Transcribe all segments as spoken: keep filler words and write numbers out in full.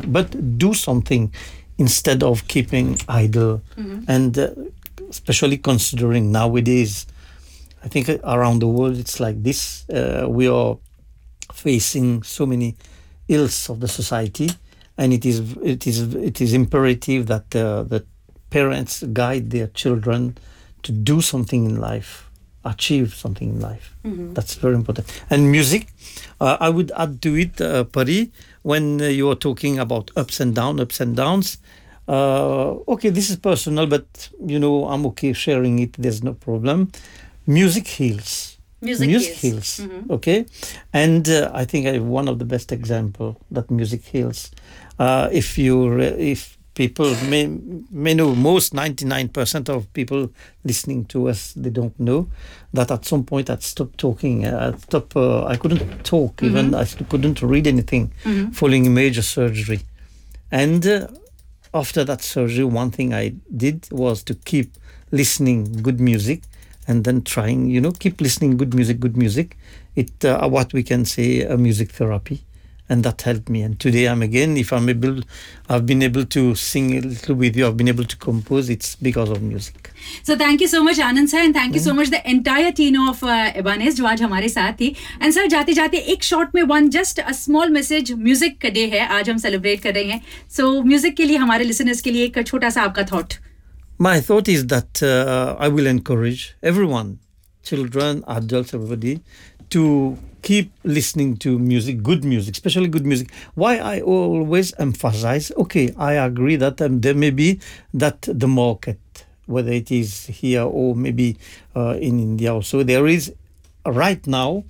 but do something instead of keeping idle. Mm-hmm. And uh, especially considering nowadays, I think around the world it's like this. Uh, we are facing so many ills of the society, and it is it is it is imperative that uh, that parents guide their children to do something in life, achieve something in life. Mm-hmm. That's very important. And music, uh, I would add to it, uh, Pari, when uh, you are talking about ups and downs, ups and downs. Uh, okay, this is personal, but you know I'm okay sharing it. There's no problem. Music heals. Music, music heals. heals. Mm-hmm. Okay, and uh, I think I have one of the best example that music heals. Uh, if you re- if people may may know, most ninety-nine percent of people listening to us, they don't know that at some point I stopped talking. I stopped. Uh, I couldn't talk. Mm-hmm. Even I couldn't read anything, mm-hmm. following major surgery, and uh, after that surgery, one thing I did was to keep listening good music. And then trying, you know, keep listening good music, good music. It, uh, what we can say, a music therapy, and that helped me. And today I'm again, if I'm able, I've been able to sing a little with you. I've been able to compose. It's because of music. So thank you so much, Anand sir, and thank you mm. so much the entire team of uh, Ebenezer जो आज हमारे साथ थी. And sir, जाते जाते एक short में one just a small message. Music का day है, आज हम celebrate कर रहे हैं. So music के लिए हमारे listeners के लिए एक छोटा सा आपका thought. My thought is that uh, I will encourage everyone, children, adults, everybody, to keep listening to music, good music, especially good music. Why I always emphasize, okay, I agree that um, there may be that the market, whether it is here or maybe uh, in India also, there is right now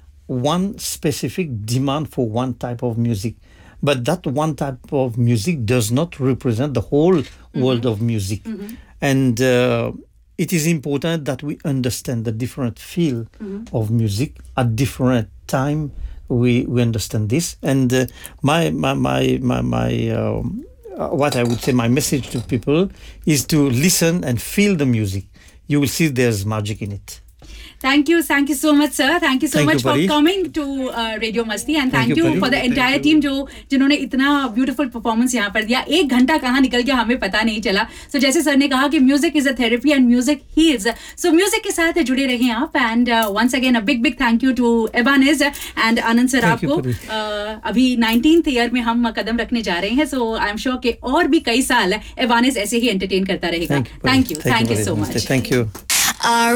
one specific demand for one type of music. But that one type of music does not represent the whole mm-hmm. world of music. Mm-hmm. And uh, it is important that we understand the different feel mm-hmm. of music at different time. We we understand this. And uh, my my my my, my um, uh, what I would say, my message to people is to listen and feel the music. You will see there's magic in it. Thank you, thank you so much, sir. Thank you so thank much you, for Pari. coming to uh, Radio Masti, and thank, thank you, you for the entire team जो जिन्होंने इतना beautiful performance यहाँ पर दिया. एक घंटा कहाँ निकल गया हमें पता नहीं चला. So जैसे सर ने कहा कि music is a therapy and music heals. So music के साथ जुड़े रहें आप. And uh, once again a big big thank you to Ebenezer and Anand sir आपको. Uh, अभी nineteenth year में हम कदम रखने जा रहे हैं. So I'm sure कि और भी कई साल Ebenezer ऐसे ही entertain करता रहेगा. Thank you, thank you, thank you so much. Thank you.